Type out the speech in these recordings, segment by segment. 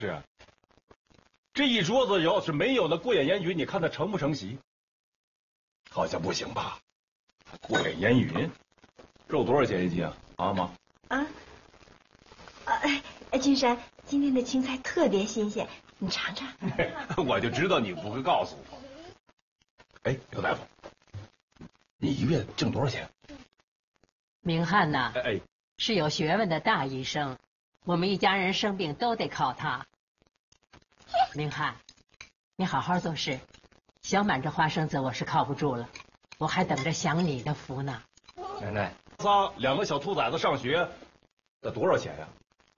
是啊，这一桌子要是没有了过眼烟云，你看它成不成席？好像不行吧？过眼烟云，肉多少钱一斤啊？啊妈？ 君山，今天的青菜特别新鲜，你尝尝。 我就知道你不会告诉我。哎，刘大夫，你一月挣多少钱？ 明翰呐， 哎， 是有学问的大医生，我们一家人生病都得靠他。明翰，你好好做事，小满这花生子我是靠不住了，我还等着享你的福呢。 奶奶，两个小兔崽子上学，得多少钱呀？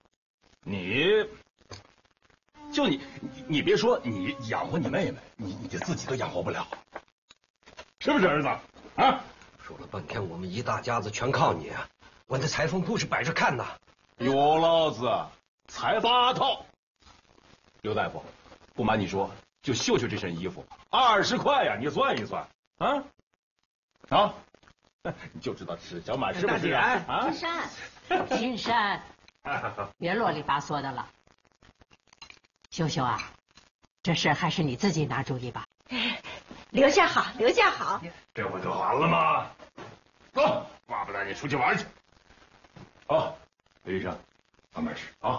你别说，你养活你妹妹，你自己都养活不了，是不是儿子？啊！ 说了半天，我们一大家子全靠你啊！我的裁缝铺是摆着看的。 有老子才8套。刘大夫，不瞒你说，就秀秀这身衣服，20块呀，你算一算啊！啊！你就知道吃，小满是不是啊？啊！ 金山，金山，别啰里吧嗦的了。秀秀啊，这事还是你自己拿主意吧。 留下好，留下好。 这不就完了吗？走，爸爸带你出去玩去。好，刘医生，慢慢吃啊。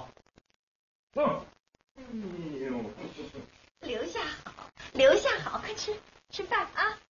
留下好，留下好，快吃饭啊。